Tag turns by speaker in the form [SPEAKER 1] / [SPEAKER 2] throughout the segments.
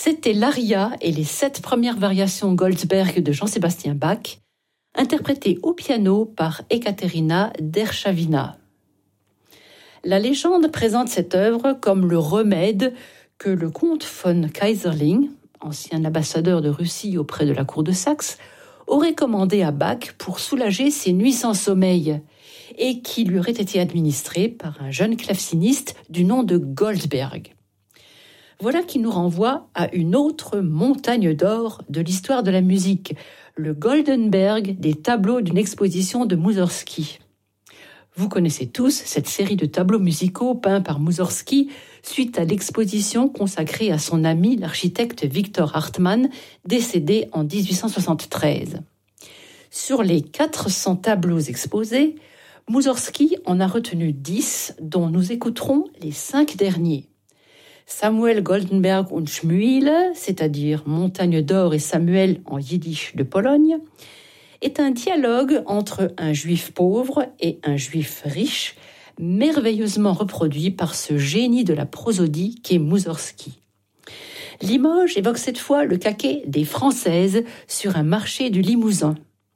[SPEAKER 1] C'était l'Aria et les 7 premières variations Goldsberg de Jean-Sébastien Bach, interprétées au piano par Ekaterina Derchavina. La légende présente cette œuvre comme le remède que le comte von Keyserling, ancien ambassadeur de Russie auprès de la cour de Saxe, aurait commandé à Bach pour soulager ses nuits sans sommeil et qui lui aurait été administré par un jeune claveciniste du nom de Goldberg. Voilà qui nous renvoie à une autre montagne d'or de l'histoire de la musique, le Goldenberg des tableaux d'une exposition de Mussorgsky. Vous connaissez tous cette série de tableaux musicaux peints par Mussorgsky suite à l'exposition consacrée à son ami l'architecte Victor Hartmann, décédé en 1873. Sur les 400 tableaux exposés, Mussorgsky en a retenu 10, dont nous écouterons les 5 derniers. Samuel Goldenberg und Schmuel, c'est-à-dire Montagne d'or et Samuel en yiddish de Pologne, est un dialogue entre un juif pauvre et un juif riche, merveilleusement reproduit par ce génie de la prosodie qu'est Mussorgsky. Limoges évoque cette fois le caquet des Françaises sur un marché du Limousin.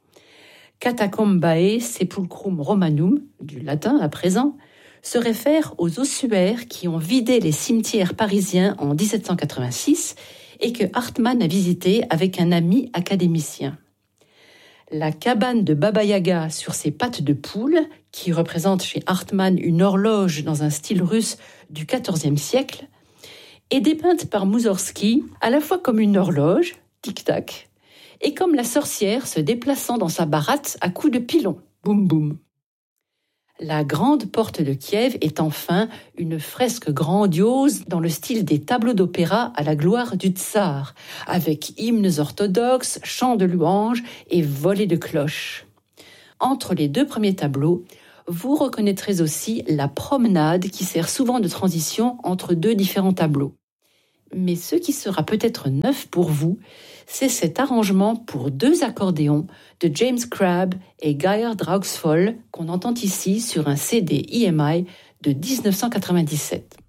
[SPEAKER 1] Catacombae sepulchrum Romanum, du latin à présent, se réfère aux ossuaires qui ont vidé les cimetières parisiens en 1786 et que Hartmann a visité avec un ami académicien. La cabane de Baba Yaga sur ses pattes de poule, qui représente chez Hartmann une horloge dans un style russe du XIVe siècle, est dépeinte par Mussorgsky à la fois comme une horloge, tic-tac, et comme la sorcière se déplaçant dans sa baratte à coups de pilon, boum boum. La grande porte de Kiev est enfin une fresque grandiose dans le style des tableaux d'opéra à la gloire du tsar, avec hymnes orthodoxes, chants de louanges et volées de cloches. Entre les 2 premiers tableaux, vous reconnaîtrez aussi la promenade qui sert souvent de transition entre 2 différents tableaux. Mais ce qui sera peut-être neuf pour vous, c'est cet arrangement pour 2 accordéons de James Crabb et Geir Draugsvoll qu'on entend ici sur un CD EMI de 1997.